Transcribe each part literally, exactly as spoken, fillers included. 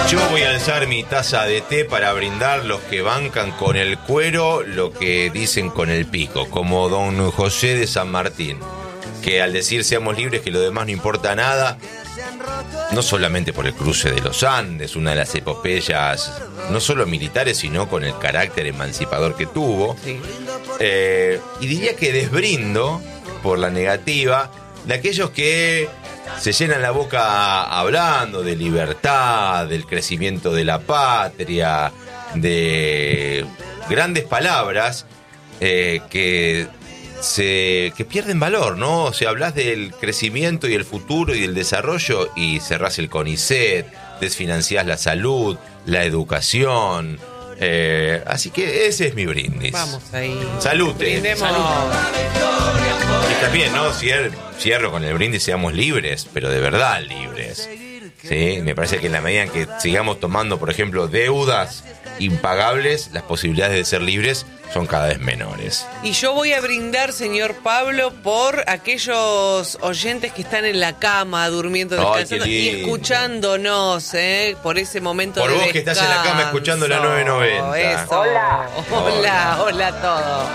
Yo voy a alzar mi taza de té para brindar los que bancan con el cuero lo que dicen con el pico, como don José de San Martín, que al decir seamos libres, que lo demás no importa nada, no solamente por el cruce de los Andes, una de las epopeyas no solo militares, sino con el carácter emancipador que tuvo, Sí. eh, y diría que desbrindo por la negativa de aquellos que se llenan la boca hablando de libertad, del crecimiento de la patria, de grandes palabras eh, que se que pierden valor, ¿no? O sea, hablas del crecimiento y el futuro y el desarrollo y cerrás el CONICET, desfinanciás la salud, la educación. Eh, así que ese es mi brindis. Vamos ahí. Salute. Brindemos. Y está bien, ¿no? Cier- Cierro con el brindis, seamos libres, pero de verdad libres. Sí, me parece que en la medida en que sigamos tomando, por ejemplo, deudas impagables, las posibilidades de ser libres son cada vez menores. Y yo voy a brindar, señor Pablo, por aquellos oyentes que están en la cama, durmiendo, Ay, descansando qué y lindo. escuchándonos, ¿eh? Por ese momento Por de vos que estás en la cama escuchando la nueve noventa. Eso. Hola. Hola, hola a todos.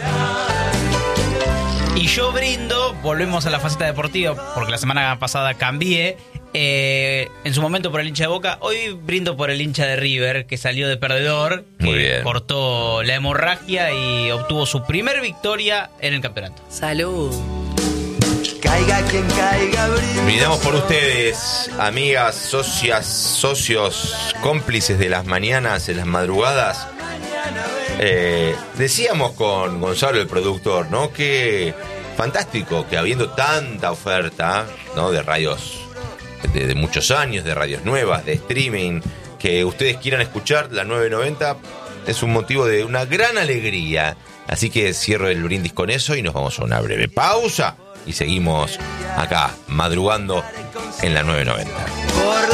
Y yo brindo, volvemos a la faceta deportiva, porque la semana pasada cambié. Eh, en su momento por el hincha de Boca, hoy brindo por el hincha de River, que salió de perdedor, que Muy bien. cortó la hemorragia y obtuvo su primer victoria en el campeonato. Salud. Caiga quien caiga, Brindamos por ustedes, amigas, socias, socios, cómplices de las mañanas, en las madrugadas. Eh, decíamos con Gonzalo, el productor, ¿no? Que fantástico que habiendo tanta oferta, ¿no? De radios de, de muchos años, de radios nuevas, de streaming, que ustedes quieran escuchar la nueve noventa, es un motivo de una gran alegría. Así que cierro el brindis con eso y nos vamos a una breve pausa y seguimos acá, madrugando en la nueve noventa.